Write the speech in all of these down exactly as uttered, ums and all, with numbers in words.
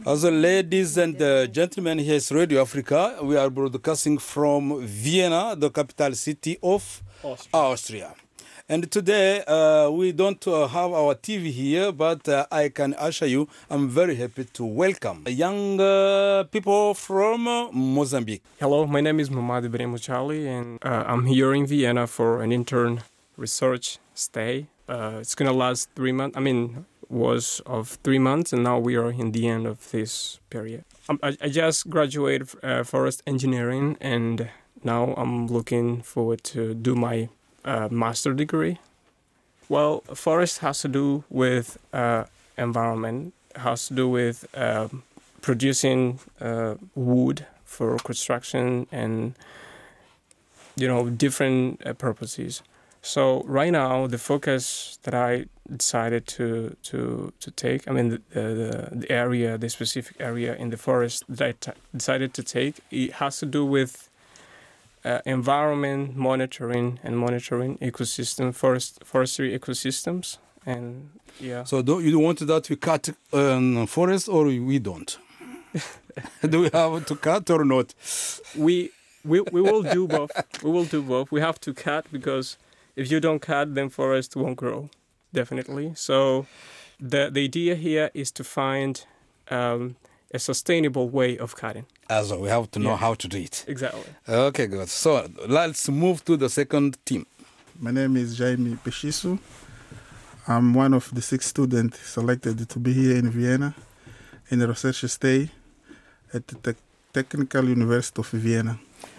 Also, ladies and uh, gentlemen, here is Radio Africa. We are broadcasting from Vienna, the capital city of Austria. Austria. And today, uh, we don't uh, have our T V here, but uh, I can assure you, I'm very happy to welcome young uh, people from uh, Mozambique. Hello, my name is Mamadi Bremuchali, and uh, I'm here in Vienna for an intern research stay. Uh, it's going to last three months. I mean, was of three months, and now we are in the end of this period. Um, I, I just graduated uh, forest engineering, and now I'm looking forward to do my uh, master degree. Well, forest has to do with uh, environment, has to do with uh, producing uh, wood for construction and, you know, different uh, purposes. So right now, the focus that I decided to to to take, I mean, the the, the area, the specific area in the forest that I t- decided to take, it has to do with uh, environment monitoring and monitoring ecosystem, forest forestry ecosystems, and yeah. So do you want that we cut um, forest or we don't? Do we have to cut or not? We we we will do both. We will do both. We have to cut because if you don't cut, then forest won't grow, definitely. So the the idea here is to find um, a sustainable way of cutting. Also, we have to know yeah. how to do it. Exactly. Okay, good. So let's move to the second team. My name is Jaime Peshisu. I'm one of the six students selected to be here in Vienna in a research stay at the Te- Technical University of Vienna.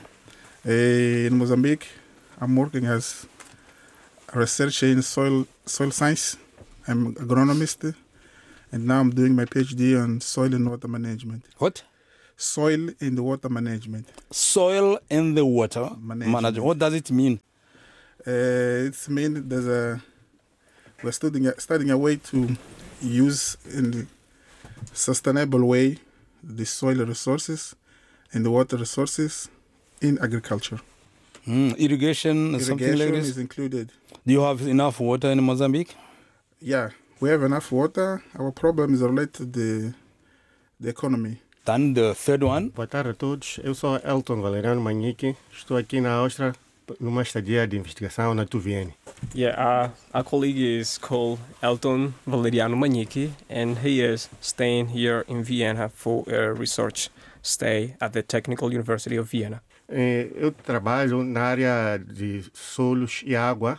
Uh, in Mozambique, I'm working as researcher in soil soil science. I'm an agronomist, and now I'm doing my PhD on soil and water management. What? Soil and water management. Soil and the water management. management. What does it mean? Uh, it means there's a we're studying a, studying a way to use in a sustainable way the soil resources and the water resources in agriculture. Mm, irrigation, irrigation something like this? is included. Do you have enough water in Mozambique? Yeah, we have enough water. Our problem is related to the, the economy. Then the third one. Boa tarde a todos. Eu sou Elton Valeriano Manique. Estou aqui na Áustria numa estadia de investigação na T U V N. Yeah, our, our colleague is called Elton Valeriano Manique, and he is staying here in Vienna for a research stay at the Technical University of Vienna. Eu trabalho na área de solos e água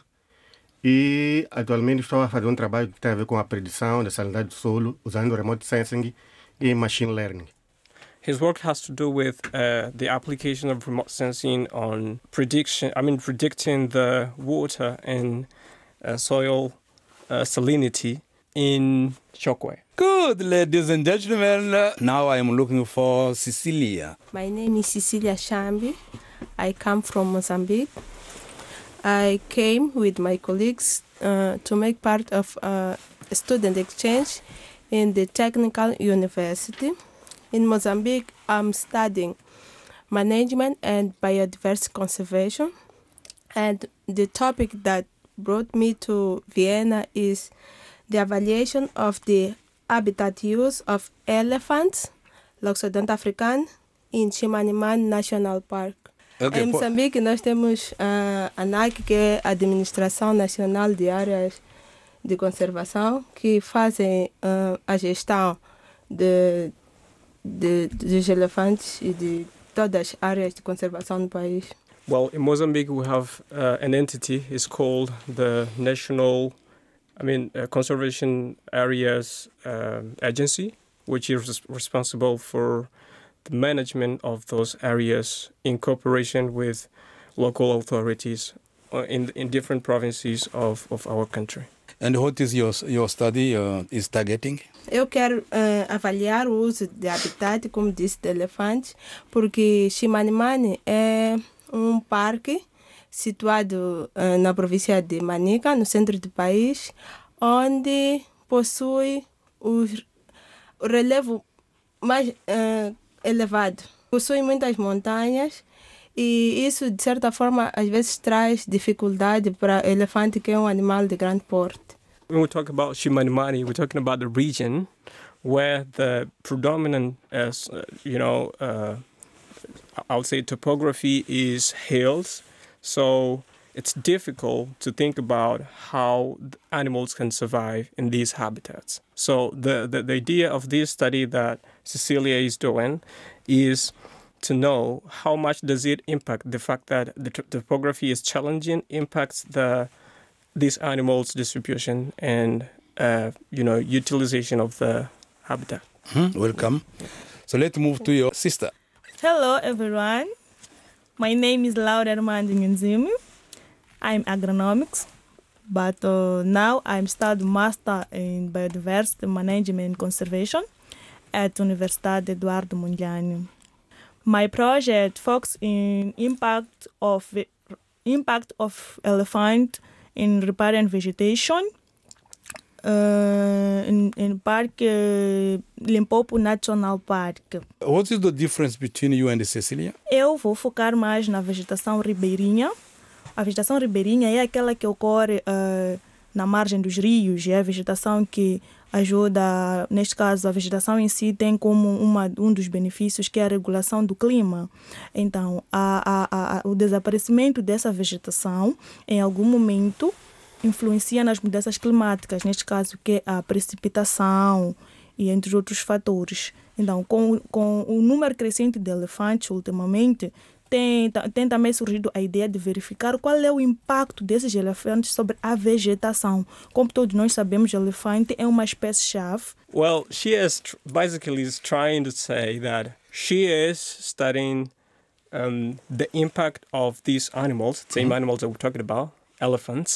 e atualmente estou a fazer um trabalho que tem a ver com a predição da salinidade do solo usando remote sensing e machine learning. His work has to do with uh, the application of remote sensing on prediction. I mean, predicting the water and uh, soil uh, salinity in Chokwe. Good, ladies and gentlemen. Uh, now I am looking for Cecilia. My name is Cecilia Shambi. I come from Mozambique. I came with my colleagues uh, to make part of uh, a student exchange in the Technical University. In Mozambique, I'm studying management and biodiversity conservation. And the topic that brought me to Vienna is the evaluation of the habitat use of elephants, Loxodonta africana, in Chimanimani National Park. Okay, em Moçambique, nós temos a ANAC, que é a Administração Nacional de Áreas de Conservação, que fazem uh, a gestão de, de, dos elefantes e de todas as áreas de conservação no país. Well, in Mozambique, we have uh, an entity. It's called the National, I mean, uh, Conservation Areas uh, Agency, which is res- responsible for the management of those areas in cooperation with local authorities uh, in in different provinces of, of our country. And what is your your study uh, is targeting? Eu quero uh, avaliar o uso de habitat, como disse, de elefantes, porque Chimanimani é um parque situado uh, na província de Manica, no centro do país, onde possui os, o relevo mais uh, elevado. Possui muitas montanhas e isso, de certa forma, às vezes traz dificuldade para o elefante, que é um animal de grande porte. When we talk about Chimanimani, we're talking about the region where the predominant, uh, you know, uh, I would say topography is hills. So it's difficult to think about how animals can survive in these habitats. So the, the, the idea of this study that Cecilia is doing is to know how much does it impact the fact that the t- topography is challenging, impacts the these animals' distribution and uh, you know utilization of the habitat. Mm-hmm. Welcome. So let's move to your sister. Hello everyone. My name is Laura Armando Nzimi. I'm agronomics, but uh, now I'm studying master in biodiversity management and conservation at Universidade Eduardo Mondlane. My project focuses in impact of impact of elephant in riparian vegetation uh, in, in Park uh, Limpopo National Park. What is the difference between you and Cecilia? Eu vou focar mais na vegetação ribeirinha. A vegetação ribeirinha é aquela que ocorre uh, na margem dos rios, é a vegetação que ajuda, neste caso, a vegetação em si tem como uma, um dos benefícios que é a regulação do clima. Então, a, a, a, o desaparecimento dessa vegetação, em algum momento, influencia nas mudanças climáticas, neste caso, que é a precipitação e entre outros fatores. Então, com, com o número crescente de elefantes, ultimamente, Tem, tem também surgido a ideia de verificar qual é o impacto desses elefantes sobre a vegetação. Como todos nós sabemos, o elefante é uma espécie-chave. Well, she is tr- basically is trying to say that she is studying um, the impact of these animals, the same mm-hmm. animals that we're talking about, elephants,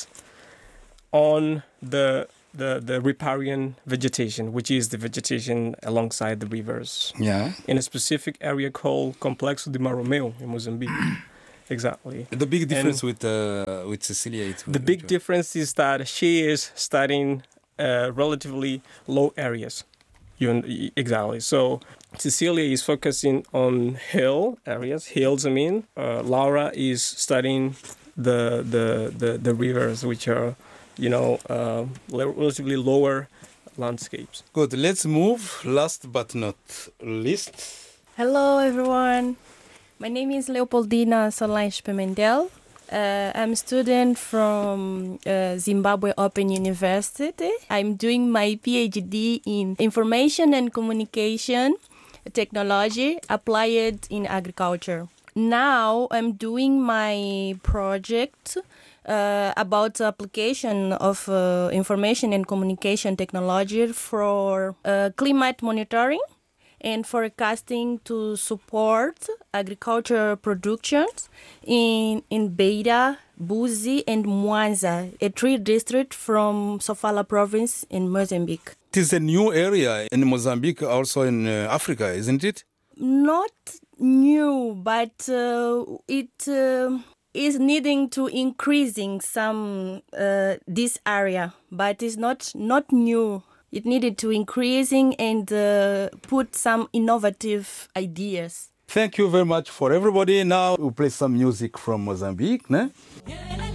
on the The, the riparian vegetation, which is the vegetation alongside the rivers. Yeah. In a specific area called Complexo de Maromeu in Mozambique. Exactly. The big difference and with uh, with Cecilia is... The big difference is that she is studying uh, relatively low areas. You, exactly. So Cecilia is focusing on hill areas, hills I mean. Uh, Laura is studying the, the, the, the rivers, which are you know, uh, relatively lower landscapes. Good. Let's move. Last but not least. Hello, everyone. My name is Leopoldina Solange Pimentel. Uh, I'm a student from uh, Zimbabwe Open University. I'm doing my PhD in Information and Communication Technology applied in agriculture. Now I'm doing my project Uh, about the application of uh, information and communication technology for uh, climate monitoring and forecasting to support agriculture productions in, in Beira, Buzi, and Mwanza, a three district from Sofala province in Mozambique. It is a new area in Mozambique, also in uh, Africa, isn't it? Not new, but uh, it... Uh, is needing to increasing some uh, this area, but it's not not new. It needed to increasing and uh, put some innovative ideas. Thank you very much for everybody. Now we'll play some music from Mozambique. Ne?